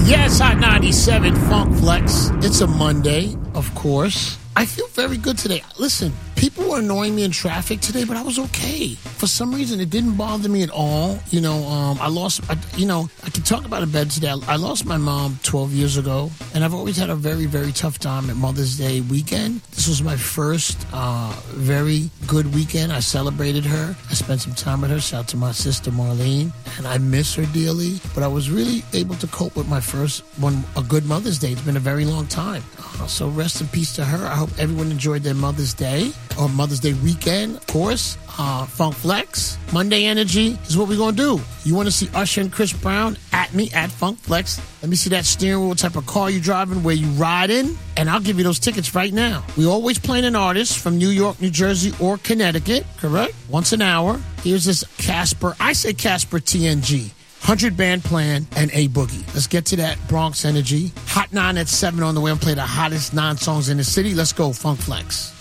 Yes, Hot 97 Funk Flex. It's a Monday, of course. I feel very good today. Listen, people were annoying me in traffic today, but I was okay. For some reason, it didn't bother me at all. I can talk about it better today. I lost my mom 12 years ago, and I've always had a very, very tough time at Mother's Day weekend. This was my first very good weekend. I celebrated her. I spent some time with her. Shout out to my sister, Marlene, and I miss her dearly. But I was really able to cope with my first one, a good Mother's Day. It's been a very long time. So rest in peace to her. I hope everyone enjoyed their Mother's Day or Mother's Day weekend, of course. Funk Flex, Monday Energy is what we're going to do. You want to see Usher and Chris Brown? At me, at Funk Flex. Let me see that steering wheel, what type of car you driving, where you riding, and I'll give you those tickets right now. We always playing an artist from New York, New Jersey, or Connecticut, correct? Once an hour. Here's this Casper. I say Casper TNG. 100 band plan and A Boogie. Let's get to that Bronx Energy. Hot 9 at 7 on the way and play the hottest 9 songs in the city. Let's go, Funk Flex.